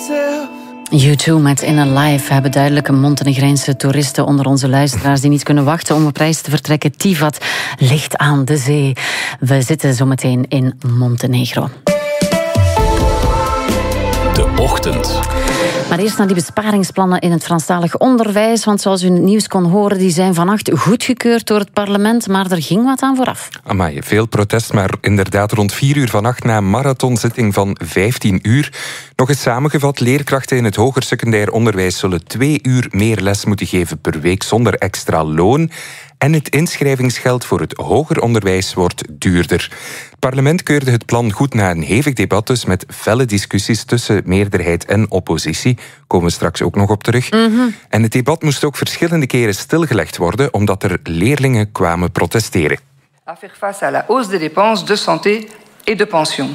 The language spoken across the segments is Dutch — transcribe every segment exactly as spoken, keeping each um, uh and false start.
U twee met In Alive. We hebben duidelijke Montenegrijnse toeristen onder onze luisteraars die niet kunnen wachten om op reis te vertrekken. Tivat ligt aan de zee. We zitten zometeen in Montenegro. De Ochtend. Maar eerst naar die besparingsplannen in het Franstalig onderwijs. Want zoals u in het nieuws kon horen, die zijn vannacht goedgekeurd door het parlement. Maar er ging wat aan vooraf. Amai, veel protest, maar inderdaad rond vier uur vannacht na een marathonzitting van vijftien uur. Nog eens samengevat, leerkrachten in het hoger secundair onderwijs zullen twee uur meer les moeten geven per week zonder extra loon. En het inschrijvingsgeld voor het hoger onderwijs wordt duurder. Het parlement keurde het plan goed na een hevig debat, dus met felle discussies tussen meerderheid en oppositie. Komen we straks ook nog op terug. Mm-hmm. En het debat moest ook verschillende keren stilgelegd worden, omdat er leerlingen kwamen protesteren. À faire face à la hausse des dépenses de santé et de pension.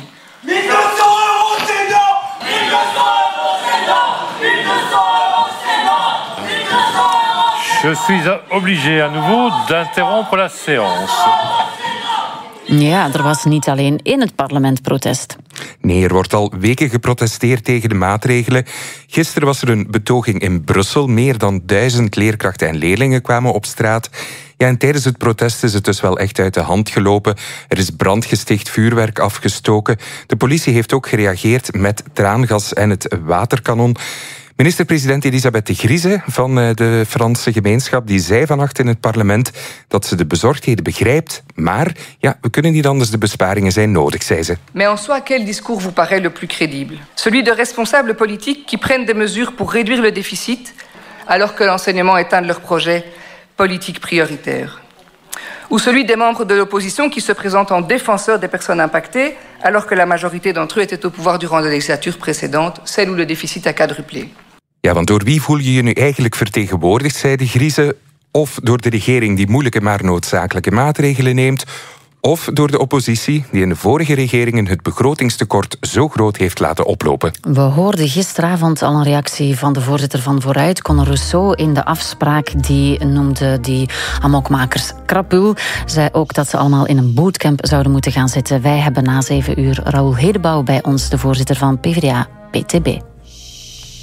Je suis obligé à nouveau d'interrompre la séance. Ja, er was niet alleen in het parlement protest. Nee, er wordt al weken geprotesteerd tegen de maatregelen. Gisteren was er een betoging in Brussel. Meer dan duizend leerkrachten en leerlingen kwamen op straat. Ja, en tijdens het protest is het dus wel echt uit de hand gelopen. Er is brand gesticht, vuurwerk afgestoken. De politie heeft ook gereageerd met traangas en het waterkanon. Minister-president Elisabeth de Grieze van de Franse gemeenschap die zei vannacht in het parlement dat ze de bezorgdheden begrijpt, maar ja, we kunnen niet anders, de besparingen zijn nodig, zei ze. Mais en soi, quel discours vous paraît le plus crédible? Celui de responsables politiques qui prennent des mesures pour réduire le déficit alors que l'enseignement est un de leurs projets politiques prioritaires? Ou celui des membres de l'opposition qui se présentent en défenseurs des personnes impactées alors que la majorité d'entre eux était au pouvoir durant la législature précédente, celle où le déficit a quadruplé? Ja, want door wie voel je je nu eigenlijk vertegenwoordigd, zei de Grieze? Of door de regering die moeilijke maar noodzakelijke maatregelen neemt? Of door de oppositie die in de vorige regeringen het begrotingstekort zo groot heeft laten oplopen? We hoorden gisteravond al een reactie van de voorzitter van Vooruit, Conor Rousseau, in de afspraak. Die noemde die amokmakers krapul. Zei ook dat ze allemaal in een bootcamp zouden moeten gaan zitten. Wij hebben na zeven uur Raoul Hedebouw bij ons, de voorzitter van P v d A P T B.